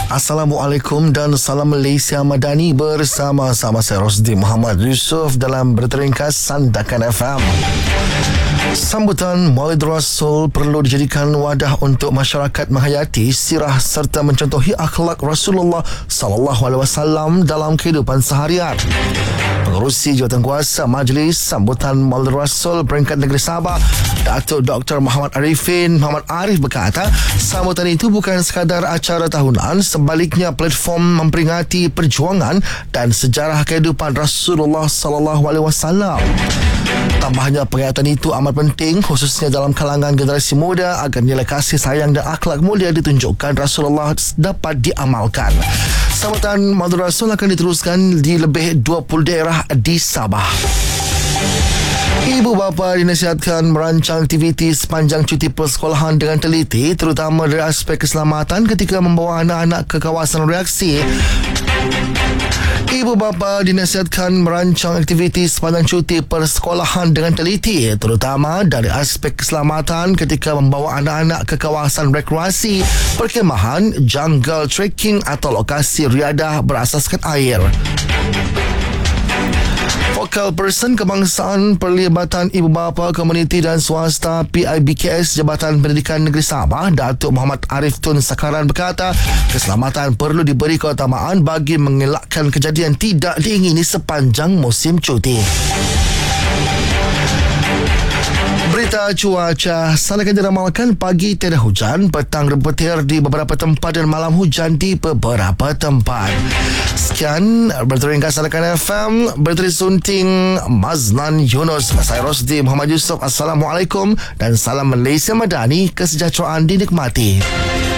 Assalamualaikum dan salam Malaysia Madani, bersama-sama saya Rosdi Muhammad Yusof dalam Berita Ringkas Sandakan FM. Sambutan Maulid Rasul perlu dijadikan wadah untuk masyarakat menghayati sirah serta mencontohi akhlak Rasulullah SAW dalam kehidupan seharian. Pengerusi Jawatankuasa Majlis Sambutan Maulid Rasul peringkat negeri Sabah, Datuk Dr. Muhammad Arif berkata, sambutan itu bukan sekadar acara tahunan, sebaliknya platform memperingati perjuangan dan sejarah kehidupan Rasulullah SAW. Tambahnya, peringatan itu amat penting khususnya dalam kalangan generasi muda agar nilai kasih sayang dan akhlak mulia ditunjukkan Rasulullah dapat diamalkan. Sambutan Maulid Rasul akan diteruskan di lebih 20 daerah di Sabah. Ibu bapa dinasihatkan merancang aktiviti sepanjang cuti persekolahan dengan teliti, terutama dari aspek keselamatan ketika membawa anak-anak ke kawasan reaksi. Ibu bapa dinasihatkan merancang aktiviti sepanjang cuti persekolahan dengan teliti, terutama dari aspek keselamatan ketika membawa anak-anak ke kawasan rekreasi, perkemahan, jungle trekking atau lokasi riadah berasaskan air. Focal Person Kebangsaan Perlibatan Ibu Bapa Komuniti dan Swasta PIBKS Jabatan Pendidikan Negeri Sabah, Datuk Muhammad Arif Tun Sakaran berkata, keselamatan perlu diberi keutamaan bagi mengelakkan kejadian tidak diingini sepanjang musim cuti. Berita cuaca, Sandakan diramalkan pagi tiada hujan, petang berpetir di beberapa tempat dan malam hujan di beberapa tempat. Sekian Berita Ringkas Sandakan FM, berita disunting Mazlan Yunus. Saya Rosdi Muhammad Yusof. Assalamualaikum dan salam Malaysia Madani, kesejahteraan dinikmati.